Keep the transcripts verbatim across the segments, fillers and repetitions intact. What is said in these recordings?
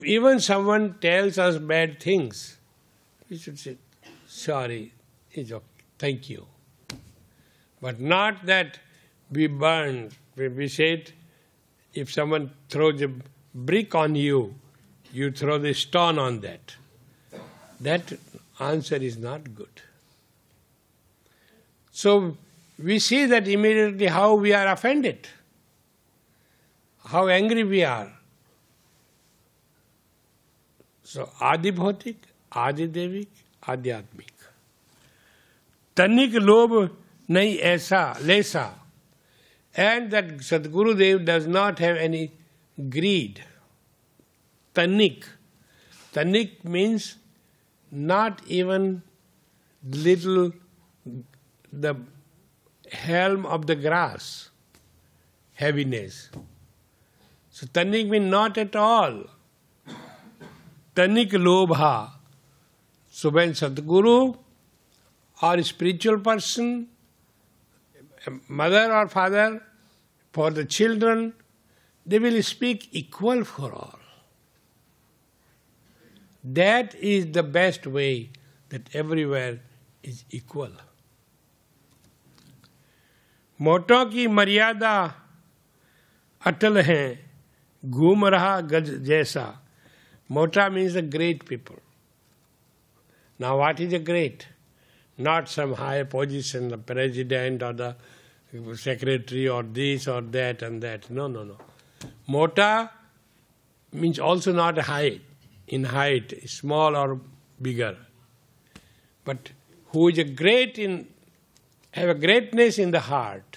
Even someone tells us bad things, we should say, sorry, it's okay, thank you. But not that we burn. We said, if someone throws a brick on you, you throw the stone on that. That answer is not good. So we see that immediately how we are offended, how angry we are. So Adi Bhautik, Adi Devik, Adhyatmik. Tanik Lobh nahi aisa, lesa. And that Sadguru Dev does not have any greed. Tanik. Tanik means not even little the helm of the grass, heaviness. So Tanik means not at all. Tanik Lobha. So when Sadguru or a spiritual person, mother or father, for the children, they will speak equal for all. That is the best way, that everywhere is equal. मोटों की मर्यादा अटल है, घूम रहा गज जैसा. Mota means the great people. Now what is a great? Not some high position, the president or the secretary or this or that and that. No, no, no. Mota means also not high, in height, small or bigger. But who is a great in, have a greatness in the heart,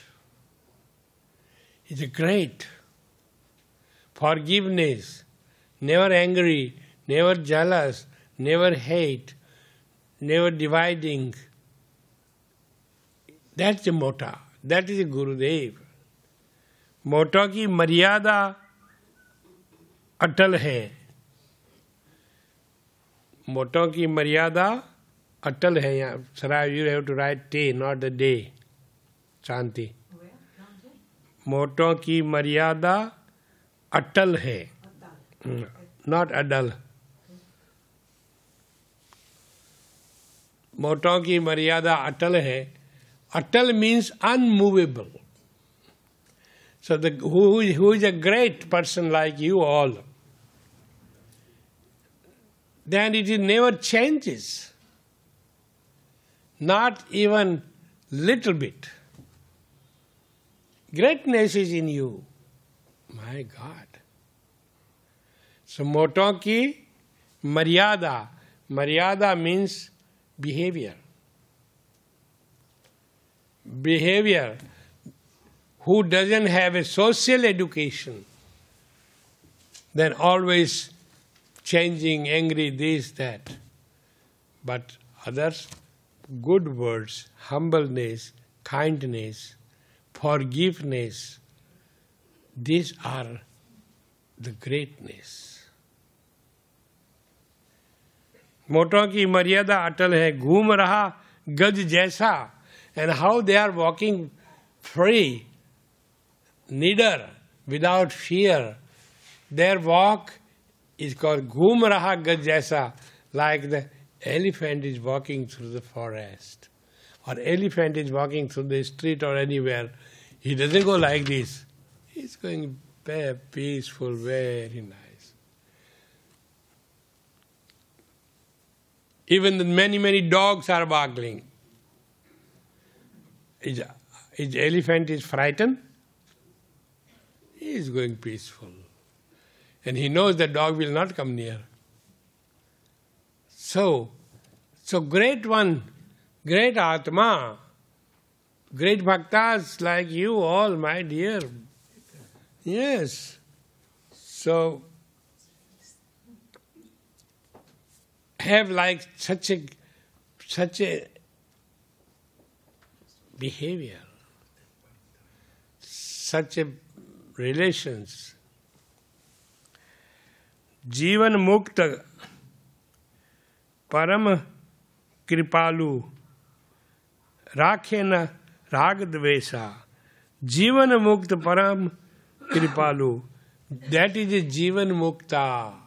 is a great. Forgiveness, never angry, never jealous, never hate, never dividing. That's the mota. That is a Gurudev. Mota ki maryada atal hai. Mota ki maryada atal hai. Sarai, you have to write te, not the day. Shanti. Mota ki maryada atal hai. Not adal. Mota ki maryada atal hai. Atal means unmovable. So the, who, who is a great person like you all, then it never changes. Not even little bit. Greatness is in you. My God. So moton ki maryada. Maryada means behavior. Behavior. Who doesn't have a social education, then always changing, angry, this, that. But others, good words, humbleness, kindness, forgiveness, these are the greatness. मोटों की मर्यादा अटल है, घूम रहा गज जैसा. And how they are walking free, neither, without fear. Their walk is called Ghum Raha Gaj Jaisa, like the elephant is walking through the forest, or elephant is walking through the street or anywhere. He doesn't go like this. He's going very peaceful, very nice. Even the many, many dogs are barking. Is, is elephant is frightened? He is going peaceful. And he knows the dog will not come near. So, so great one, great Atma, great Bhaktas like you all, my dear. Yes. So, have like such a, such a behavior, such a relations. जीवन मुक्त परम कृपालु राखे न राग द्वेषा. जीवन मुक्त परम कृपालु. That is a जीवन मुक्ता.